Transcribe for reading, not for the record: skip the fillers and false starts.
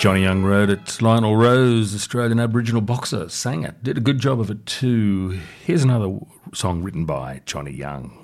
Johnny Young wrote it. Lionel Rose, Australian Aboriginal boxer, sang it. Did a good job of it too. Here's another song written by Johnny Young.